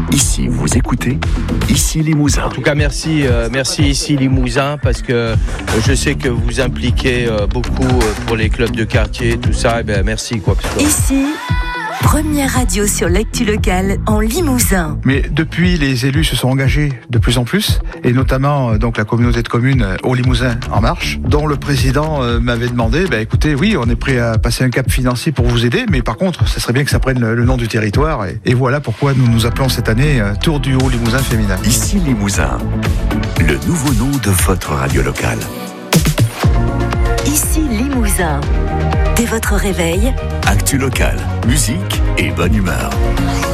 Ici, vous écoutez Ici Limousin. En tout cas, merci Ici Limousin, parce que je sais que vous impliquez beaucoup pour les clubs de quartier, tout ça. Et bien, merci quoi. Ici, première radio sur l'actu locale en Limousin. Mais depuis, les élus se sont engagés de plus en plus, et notamment donc la communauté de communes Haut Limousin en marche, dont le président m'avait demandé, écoutez, oui, on est prêt à passer un cap financier pour vous aider, mais par contre, ça serait bien que ça prenne le nom du territoire, et voilà pourquoi nous nous appelons cette année Tour du Haut Limousin féminin. Ici Limousin, le nouveau nom de votre radio locale. Ici Limousin. Dès votre réveil, Actu locale, musique et bonne humeur.